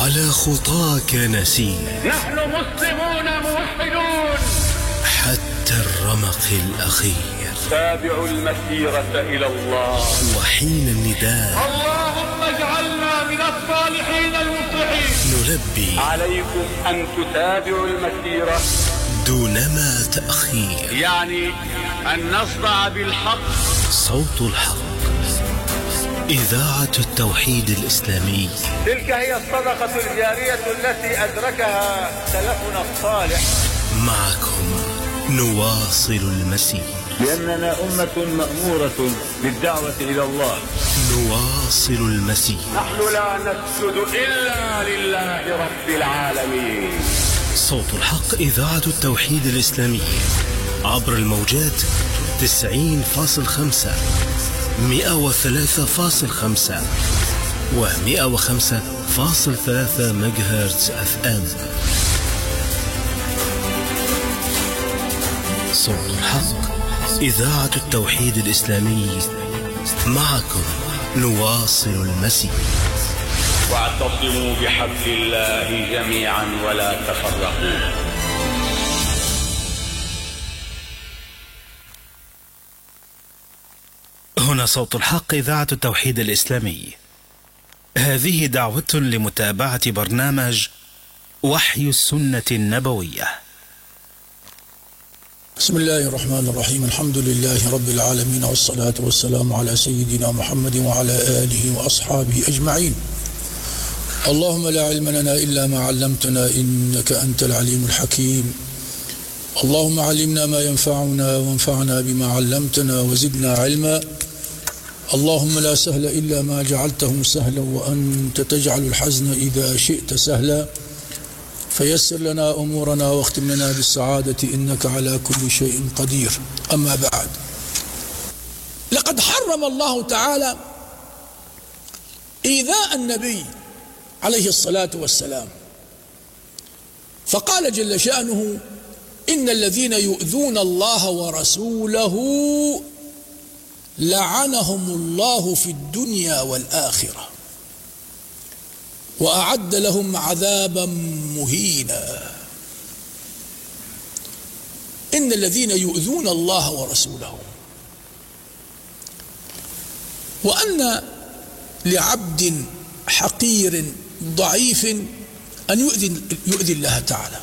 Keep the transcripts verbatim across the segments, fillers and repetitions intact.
على خطاك نسير، نحن مسلمون موحدون حتى الرمق الأخير. تابعوا المسيرة إلى الله. وحين النداء اللهم اجعلنا من الصالحين المصلحين، نلبي عليكم أن تتابعوا المسيرة دونما تأخير، يعني أن نصدع بالحق. صوت الحق، إذاعة التوحيد الإسلامي. تلك هي الصدقة الجارية التي أدركها سلفنا الصالح. معكم نواصل المسير، لأننا أمة مأمورة بالدعوة إلى الله. نواصل المسير، نحن لا نسجد إلا لله رب العالمين. صوت الحق، إذاعة التوحيد الإسلامي، عبر الموجات تسعين فاصل خمسة، مئة وثلاثة فاصل خمسة ومئة وخمسة فاصل ثلاثة ميجاهرتز اف ام. صوت الحق، إذاعة التوحيد الإسلامي، معكم نواصل المسير. واعتصموا بحبل الله جميعا ولا تفرقوا. هنا صوت الحق، إذاعة التوحيد الإسلامي. هذه دعوة لمتابعة برنامج وحي السنة النبوية. بسم الله الرحمن الرحيم. الحمد لله رب العالمين، والصلاة والسلام على سيدنا محمد وعلى آله وأصحابه أجمعين. اللهم لا علم لنا إلا ما علمتنا، إنك أنت العليم الحكيم. اللهم علمنا ما ينفعنا وانفعنا بما علمتنا وزدنا علما. اللهم لا سهل إلا ما جعلته سهلا، وأنت تجعل الحزن إذا شئت سهلا. فيسر لنا أمورنا واختم لنا بالسعادة، إنك على كل شيء قدير. أما بعد، لقد حرم الله تعالى إيذاء النبي عليه الصلاة والسلام، فقال جل شأنه: إن الذين يؤذون الله ورسوله لعنهم الله في الدنيا والآخرة وأعد لهم عذابا مهينا. إن الذين يؤذون الله ورسوله، وأن لعبد حقير ضعيف أن يؤذي, يؤذي الله تعالى،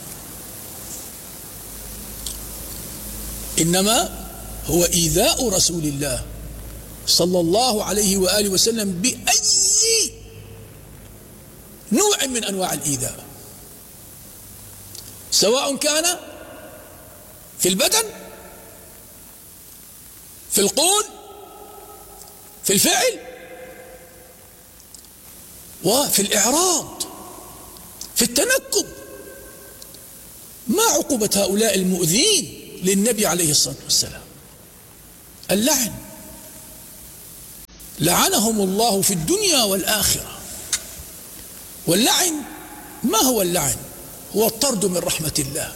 إنما هو إيذاء رسول الله صلى الله عليه وآله وسلم بأي نوع من أنواع الإيذاء، سواء كان في البدن، في القول، في الفعل، وفي الإعراض، في التنكب. ما عقوبة هؤلاء المؤذين للنبي عليه الصلاة والسلام؟ اللعن، لعنهم الله في الدنيا والآخرة. واللعن، ما هو اللعن؟ هو الطرد من رحمة الله.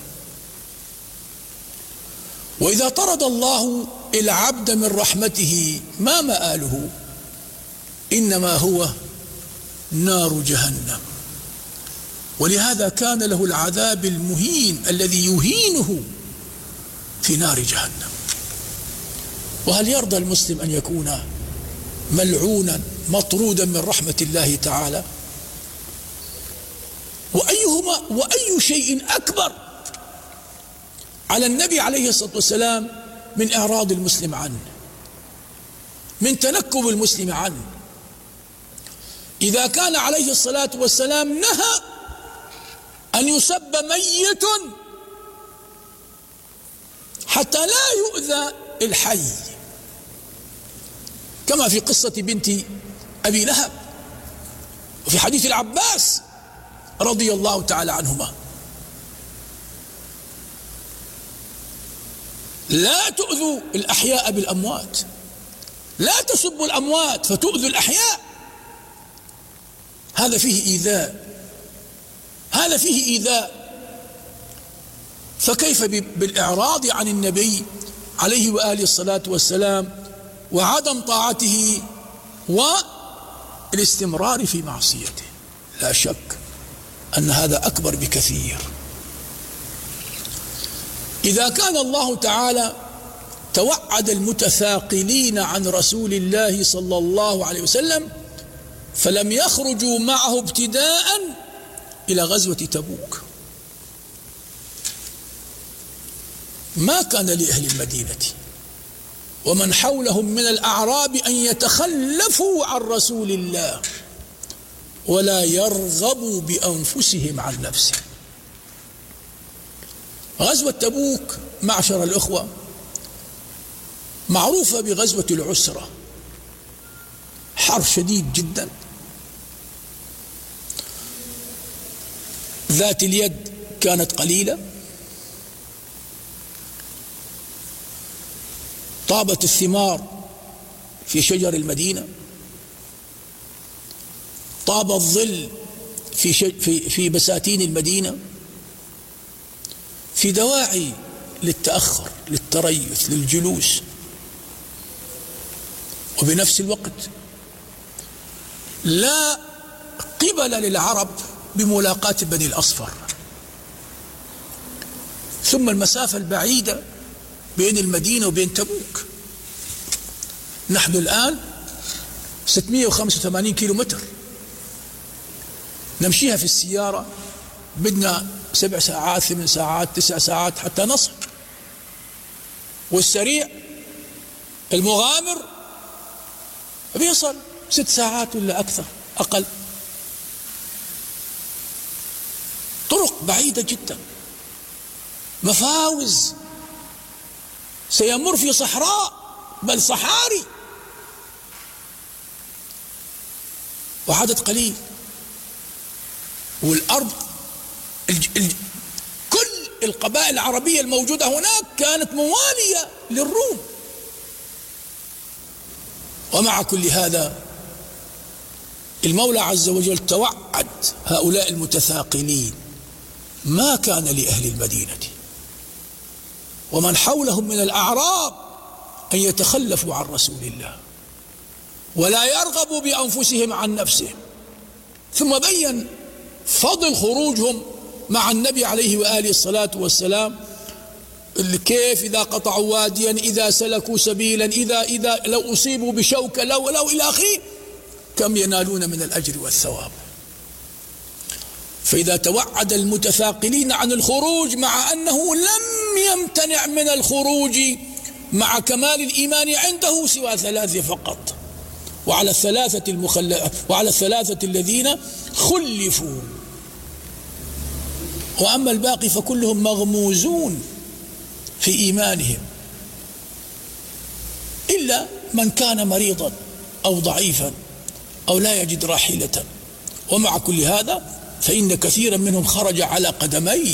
وإذا طرد الله العبد من رحمته ما مآله؟ إنما هو نار جهنم. ولهذا كان له العذاب المهين الذي يهينه في نار جهنم. وهل يرضى المسلم أن يكون ملعونا مطرودا من رحمة الله تعالى؟ وأيهما وأي شيء أكبر على النبي عليه الصلاة والسلام من إعراض المسلم عنه، من تنكب المسلم عنه؟ إذا كان عليه الصلاة والسلام نهى أن يسب ميت حتى لا يؤذى الحي، كما في قصة بنت أبي لهب وفي حديث العباس رضي الله تعالى عنهما: لا تؤذوا الأحياء بالأموات، لا تسبوا الأموات فتؤذوا الأحياء. هذا فيه إيذاء، هذا فيه إيذاء. فكيف بالإعراض عن النبي عليه وآله الصلاة والسلام وعدم طاعته والاستمرار في معصيته؟ لا شك أن هذا أكبر بكثير. إذا كان الله تعالى توعد المتثاقلين عن رسول الله صلى الله عليه وسلم فلم يخرجوا معه ابتداء إلى غزوة تبوك، ما كان لأهل المدينة ومن حولهم من الأعراب أن يتخلفوا عن رسول الله ولا يرغبوا بأنفسهم عن نفسه. غزوة تبوك معشر الأخوة معروفة بغزوة العسرة، حرب شديد جدا، ذات اليد كانت قليلة، طابت الثمار في شجر المدينة، طاب الظل في في في بساتين المدينة، في دواعي للتأخر، للتريث، للجلوس، وبنفس الوقت لا قبل للعرب بملاقاة بني الأصفر، ثم المسافة البعيدة بين المدينة وبين تبوك. نحن الآن ستمائة وخمسة وثمانين كيلو متر نمشيها في السيارة، بدنا سبع ساعات ثمان ساعات تسع ساعات حتى نصل، والسريع المغامر بيصل ست ساعات ولا أكثر أقل. طرق بعيدة جدا، مفاوز، سيمر في صحراء بل صحاري، وعدد قليل، والأرض الج... الج... كل القبائل العربية الموجودة هناك كانت موالية للروم. ومع كل هذا المولى عز وجل توعد هؤلاء المتثاقلين ما كان لأهل المدينة ومن حولهم من الأعراب أن يتخلفوا عن رسول الله ولا يرغبوا بأنفسهم عن نفسهم. ثم بين فضل خروجهم مع النبي عليه وآله الصلاة والسلام، كيف إذا قطعوا واديا، إذا سلكوا سبيلا، إذا إذا لو أصيبوا بشوكة، لو لو إلى آخره، كم ينالون من الأجر والثواب. فإذا توعد المتثاقلين عن الخروج مع أنه لم يمتنع من الخروج مع كمال الإيمان عنده سوى ثلاثة فقط، وعلى الثلاثة المخل... وعلى الثلاثة الذين خلفوا، وأما الباقي فكلهم مغموزون في إيمانهم إلا من كان مريضا أو ضعيفا أو لا يجد راحلة. ومع كل هذا فإن كثيرا منهم خرج على قدميه،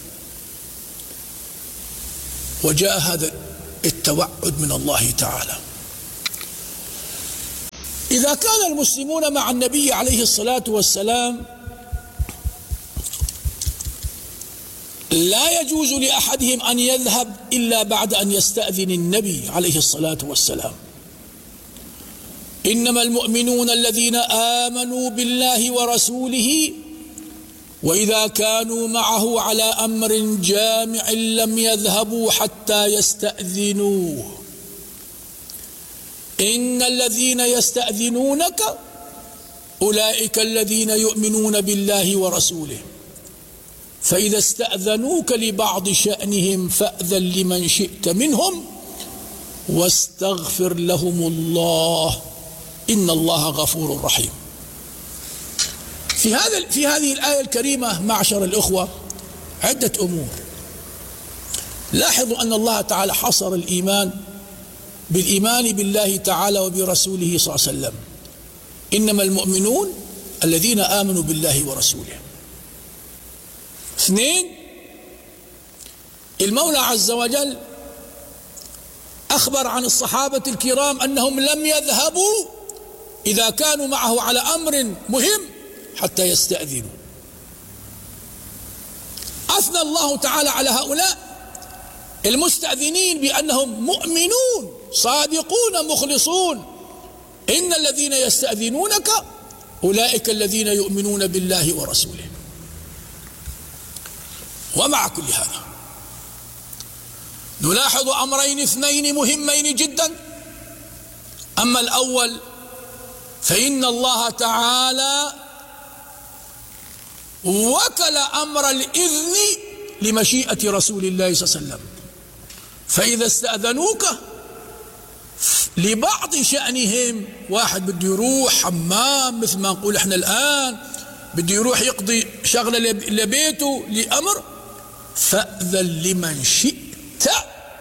وجاء هذا التوعد من الله تعالى. إذا كان المسلمون مع النبي عليه الصلاة والسلام لا يجوز لأحدهم أن يذهب إلا بعد أن يستأذن النبي عليه الصلاة والسلام. إنما المؤمنون الذين آمنوا بالله ورسوله وإذا كانوا معه على أمر جامع لم يذهبوا حتى يستأذنوه. إن الذين يستأذنونك أولئك الذين يؤمنون بالله ورسوله فإذا استأذنوك لبعض شأنهم فأذن لمن شئت منهم واستغفر لهم الله إن الله غفور رحيم. في هذا في هذه الآية الكريمة معشر الأخوة عدة أمور. لاحظوا أن الله تعالى حصر الإيمان بالإيمان بالله تعالى وبرسوله صلى الله عليه وسلم. إنما المؤمنون الذين آمنوا بالله ورسوله. اثنين، المولى عز وجل أخبر عن الصحابة الكرام أنهم لم يذهبوا إذا كانوا معه على أمر مهم حتى يستأذنوا. أثنى الله تعالى على هؤلاء المستأذنين بأنهم مؤمنون صادقون مخلصون. إن الذين يستأذنونك أولئك الذين يؤمنون بالله ورسوله. ومع كل هذا نلاحظ أمرين اثنين مهمين جدا. أما الأول فإن الله تعالى وكل أمر الإذن لمشيئة رسول الله صلى الله عليه وسلم، فإذا استأذنوك لبعض شأنهم، واحد بده يروح حمام مثل ما نقول احنا الآن، بده يروح يقضي شغلة لبيته لأمر، فأذن لمن شئت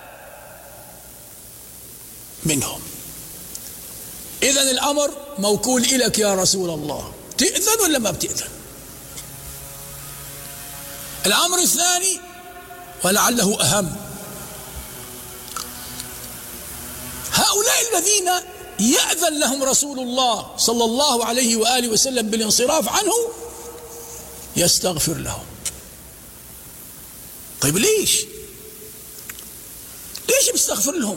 منهم. إذن الأمر موكول إليك يا رسول الله، تأذن ولا ما بتأذن؟ الأمر الثاني ولعله أهم، هؤلاء الذين يأذن لهم رسول الله صلى الله عليه وآله وسلم بالانصراف عنه يستغفر لهم. طيب ليش؟ ليش بيستغفر لهم؟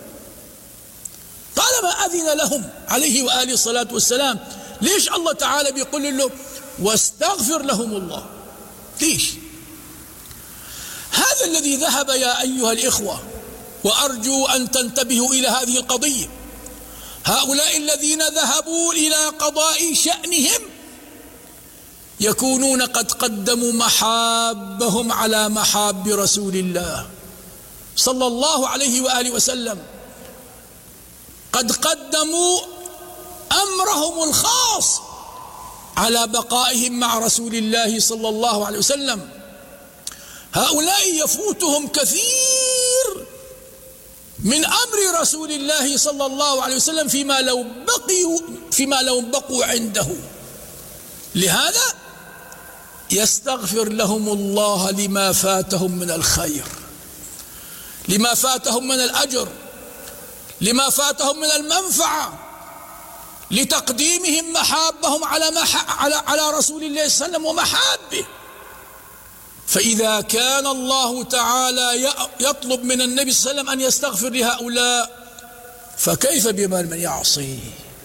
طالما أذن لهم عليه وآله الصلاة والسلام، ليش الله تعالى بيقول له واستغفر لهم الله؟ ليش؟ هذا الذي ذهب يا أيها الإخوة، وأرجو أن تنتبهوا إلى هذه القضية، هؤلاء الذين ذهبوا إلى قضاء شأنهم يكونون قد قدموا محابهم على محاب رسول الله صلى الله عليه وآله وسلم، قد قدموا أمرهم الخاص على بقائهم مع رسول الله صلى الله عليه وسلم. هؤلاء يفوتهم كثير من أمر رسول الله صلى الله عليه وسلم فيما لو بقوا فيما لو بقوا عنده، لهذا يستغفر لهم الله لما فاتهم من الخير، لما فاتهم من الأجر، لما فاتهم من المنفعة، لتقديمهم محابهم على مح... على على رسول الله صلى الله عليه وسلم ومحابه. فإذا كان الله تعالى يطلب من النبي صلى الله عليه وسلم أن يستغفر لهؤلاء، فكيف بمن من يعصي؟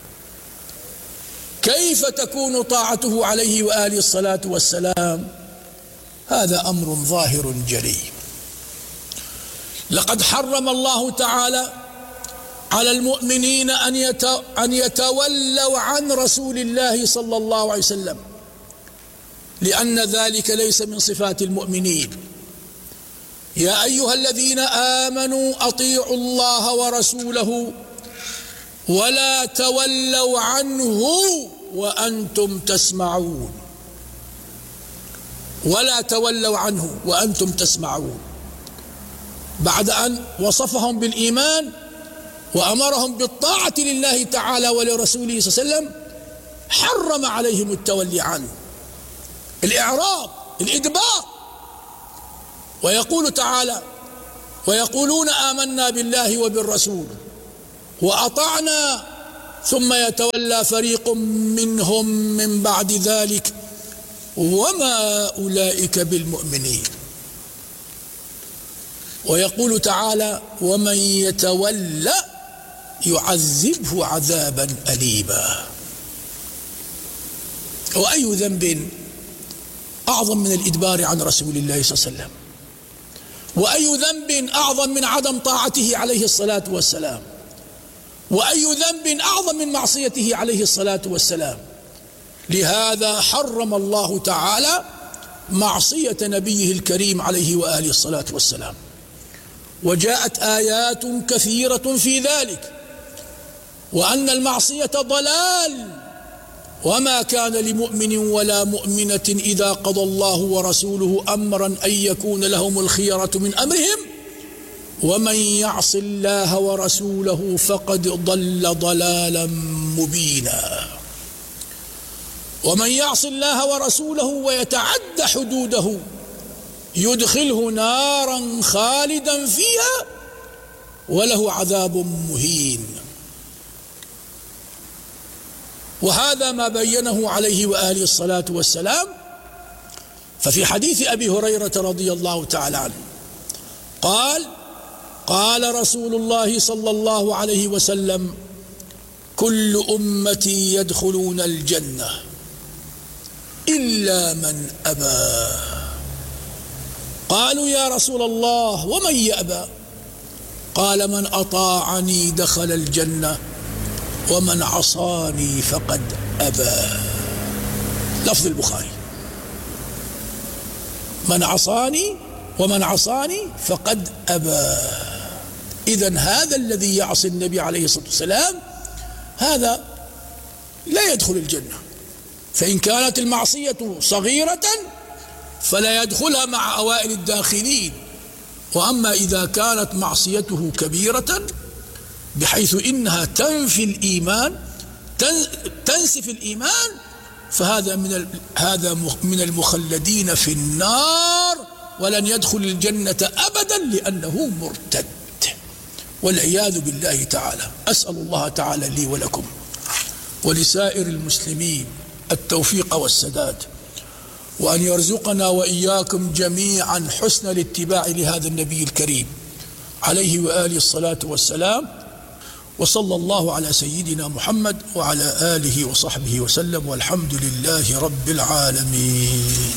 كيف تكون طاعته عليه وآله الصلاة والسلام؟ هذا أمر ظاهر جلي. لقد حرم الله تعالى على المؤمنين أن يتولوا عن رسول الله صلى الله عليه وسلم، لأن ذلك ليس من صفات المؤمنين. يا أيها الذين آمنوا أطيعوا الله ورسوله ولا تولوا عنه وأنتم تسمعون، ولا تولوا عنه وأنتم تسمعون، بعد أن وصفهم بالإيمان وأمرهم بالطاعة لله تعالى ولرسوله صلى الله عليه وسلم، حرم عليهم التولي عنه، الإعراض، الإدبار. ويقول تعالى: ويقولون آمنا بالله وبالرسول وأطعنا ثم يتولى فريق منهم من بعد ذلك وما أولئك بالمؤمنين. ويقول تعالى: ومن يتولى يعذبه عذابا أليما. وأي ذنب أعظم من الإدبار عن رسول الله صلى الله عليه وسلم؟ وأي ذنب أعظم من عدم طاعته عليه الصلاة والسلام؟ وأي ذنب أعظم من معصيته عليه الصلاة والسلام؟ لهذا حرم الله تعالى معصية نبيه الكريم عليه وآله الصلاة والسلام، وجاءت آيات كثيرة في ذلك، وأن المعصية ضلال، وما كان لمؤمن ولا مؤمنة إذا قضى الله ورسوله أمرا أن يكون لهم الخيرة من أمرهم ومن يعص الله ورسوله فقد ضل ضلالا مبينا. ومن يعص الله ورسوله ويتعد حدوده يدخله نارا خالدا فيها وله عذاب مهين. وهذا ما بينه عليه وآله الصلاة والسلام. ففي حديث أبي هريرة رضي الله تعالى عنه قال: قال رسول الله صلى الله عليه وسلم: كل أمتي يدخلون الجنة إلا من أبى. قالوا يا رسول الله ومن يأبى؟ قال من أطاعني دخل الجنة ومن عصاني فقد أبى. لفظ البخاري: من عصاني ومن عصاني فقد أبى. إذن هذا الذي يعصي النبي عليه الصلاة والسلام هذا لا يدخل الجنة. فإن كانت المعصية صغيرة فلا يدخلها مع أوائل الداخلين، وأما إذا كانت معصيته كبيرة بحيث إنها تنفي الإيمان تنسف الإيمان فهذا من هذا من المخلدين في النار ولن يدخل الجنة أبدا لأنه مرتد والعياذ بالله تعالى. أسأل الله تعالى لي ولكم ولسائر المسلمين التوفيق والسداد، وأن يرزقنا وإياكم جميعا حسن الاتباع لهذا النبي الكريم عليه وآله الصلاة والسلام. وصلى الله على سيدنا محمد وعلى آله وصحبه وسلم، والحمد لله رب العالمين.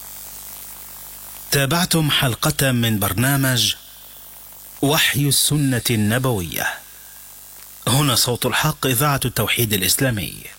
تابعتم حلقة من برنامج وحي السنة النبوية. هنا صوت الحق، إذاعة التوحيد الإسلامي.